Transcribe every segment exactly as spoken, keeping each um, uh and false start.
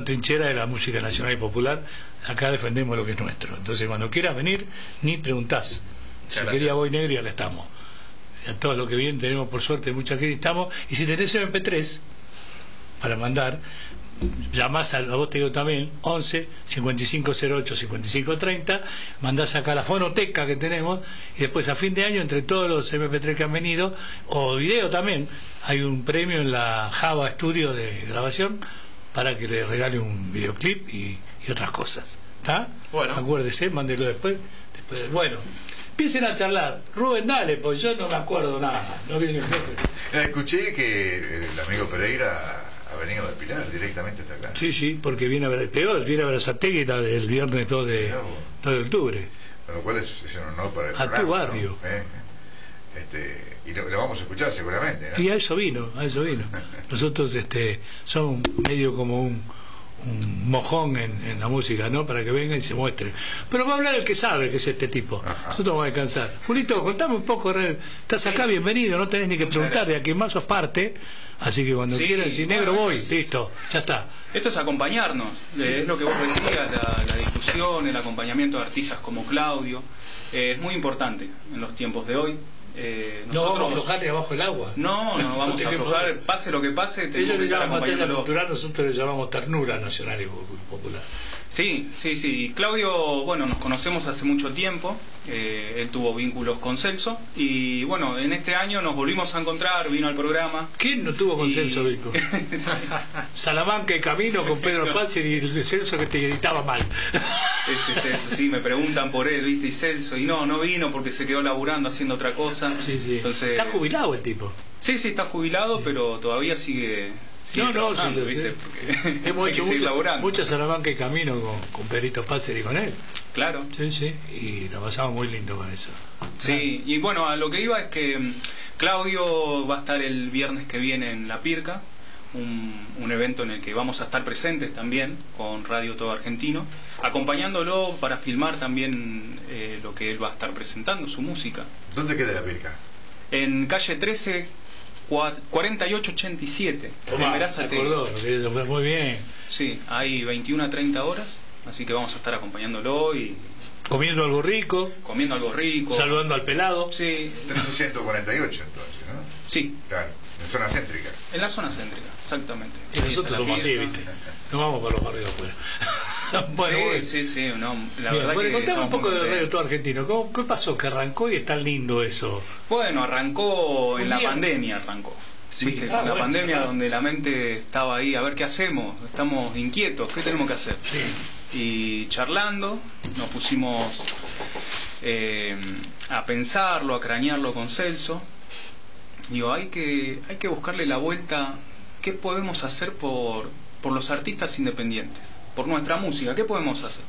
trinchera de la música nacional y popular, acá defendemos lo que es nuestro. Entonces cuando quieras venir, ni preguntás. Si quería Boy Negro, ya estamos. Ya todo lo que viene tenemos, por suerte, mucha que estamos. Y si tenés eme pe tres para mandar, llamás a, a vos te digo también, once, cincuenta y cinco cero ocho, cincuenta y cinco treinta, mandás acá la fonoteca que tenemos, y después a fin de año, entre todos los eme pe tres que han venido, o video también, hay un premio en la Java Studio de grabación para que le regale un videoclip y, y otras cosas. ¿Está? Bueno. Acuérdese, mándelo después, después. Bueno, empiecen a charlar. Rubén, dale, pues yo no me acuerdo nada. No viene el jefe. Escuché que el amigo Pereira ha venido de Pilar directamente hasta acá. Sí, sí, porque viene a ver el peor, viene a ver a Sategui el viernes dos de, dos de octubre. Con lo cual es, es un honor para el a programa, tu barrio. ¿no? ¿Eh? Este, y lo, lo vamos a escuchar seguramente, ¿no? Y a eso vino, a eso vino. Nosotros este, somos medio como un, un mojón en, en la música, ¿no? Para que venga y se muestre. Pero va a hablar el que sabe, que es este tipo. Ajá. Nosotros vamos a descansar. Julito, contame un poco, estás acá, bienvenido, no tenés ni que preguntar, de aquí más sos parte. Así que cuando sí, quieran, si negro bueno, voy, es, listo, ya está. Esto es acompañarnos, sí. Es lo que vos decías, la, la difusión, el acompañamiento de artistas como Claudio, eh, es muy importante en los tiempos de hoy. Eh, nosotros, no vamos a aflojar de abajo el agua. No, no vamos no a aflojar, poder. Pase lo que pase. Ellos le llaman batalla cultural, nosotros le llamamos ternura nacional y popular. Sí, sí, sí. Claudio, bueno, nos conocemos hace mucho tiempo. Eh, él tuvo vínculos con Celso. Y bueno, en este año nos volvimos a encontrar, vino al programa. ¿Quién no tuvo con y... Celso vínculos? Salamanca y Camino con Pedro Paz y el Celso que te gritaba mal. Ese Celso, sí, me preguntan por él, ¿viste? Y Celso, y no, no vino porque se quedó laburando haciendo otra cosa. Sí, sí. Entonces, está jubilado el tipo. Sí, sí, está jubilado, sí. Pero todavía sigue. Sí, no, no, sí, yo sé. Hemos hecho mucha, mucha Salamanca y Camino con, con Perito Pazzer y con él. Claro. Sí, sí, y la pasamos muy lindo con eso. Sí, y bueno, a lo que iba es que Claudio va a estar el viernes que viene en La Pirca, un, un evento en el que vamos a estar presentes también con Radio Todo Argentino, acompañándolo para filmar también eh, lo que él va a estar presentando, su música. ¿Dónde queda La Pirca? En calle trece, cuarenta y ocho ochenta y siete. Muy bien. Sí, hay veintiuna a treinta horas, así que vamos a estar acompañándolo y comiendo algo rico, comiendo algo rico, saludando al pelado. Sí. trescientos cuarenta y ocho entonces, ¿no? Sí. Claro, en zona céntrica. En la zona céntrica, exactamente. Y nosotros somos así, ¿viste? No vamos para los barrios afuera. Bueno, sí, sí, sí, no, la bien, verdad bueno, que contame un poco de de... Radio Todo Argentino. ¿Cómo, ¿Qué pasó? ¿Que arrancó y es tan lindo eso? Bueno, arrancó un en día. la pandemia, arrancó. Sí, ¿Viste? ah, Con la bueno, pandemia, sí, donde la mente estaba ahí, a ver qué hacemos, estamos inquietos, ¿qué tenemos que hacer? Sí. Y charlando, nos pusimos eh, a pensarlo, a cranearlo con Celso. Digo, hay que, hay que buscarle la vuelta, ¿qué podemos hacer por, por los artistas independientes? Por nuestra música, ¿qué podemos hacer?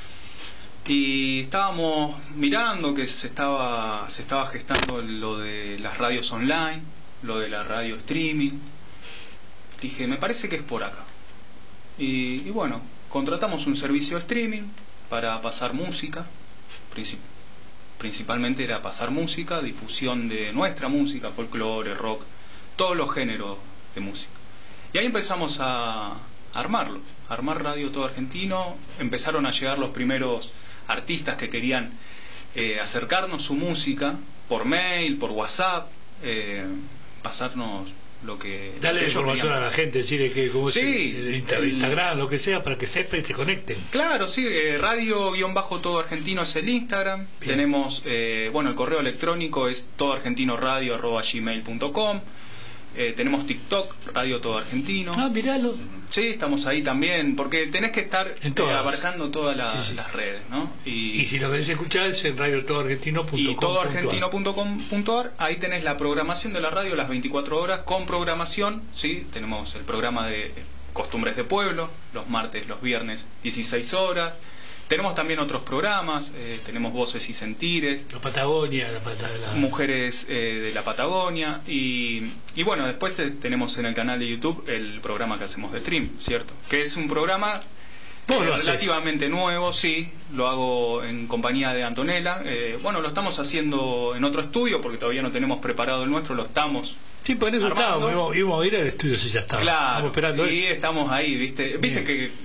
Y estábamos mirando que se estaba, se estaba gestando lo de las radios online, lo de la radio streaming. Dije, me parece que es por acá. Y, y bueno, contratamos un servicio de streaming para pasar música, princip principalmente era pasar música, difusión de nuestra música, folclore, rock, todos los géneros de música. Y ahí empezamos a armarlo, a armar Radio Todo Argentino. Empezaron a llegar los primeros artistas que querían eh, acercarnos su música por mail, por WhatsApp, eh, pasarnos lo que... Dale información a la gente, decirle que como sí, es el, el Instagram, lo que sea, para que sepan y se conecten. Claro, sí, eh, radio-todo argentino es el Instagram. Bien. Tenemos, eh, bueno, el correo electrónico es todoargentinoradio arroba gmail punto com. Eh, tenemos TikTok, Radio Todo Argentino. Ah, miralo. Sí, estamos ahí también, porque tenés que estar eh, abarcando todas la, sí, sí. las redes, ¿no? Y, y si lo querés escuchar es en radio todo argentino punto com. Y todo argentino punto com punto ar, ahí tenés la programación de la radio las veinticuatro horas, con programación, ¿sí? Tenemos el programa de Costumbres de Pueblo, los martes, los viernes, dieciséis horas. Tenemos también otros programas, eh, tenemos Voces y Sentires, la Patagonia, la Patagonia. Mujeres eh, de la Patagonia, y, y bueno, después te, tenemos en el canal de YouTube el programa que hacemos de stream, ¿cierto? Que es un programa eh, relativamente nuevo, sí, lo hago en compañía de Antonella. Eh, bueno, lo estamos haciendo en otro estudio porque todavía no tenemos preparado el nuestro, lo estamos... Sí, por eso estábamos, íbamos, íbamos a ir al estudio si ya estaba. Claro, estamos esperando y eso. estamos ahí, ¿viste? Viste que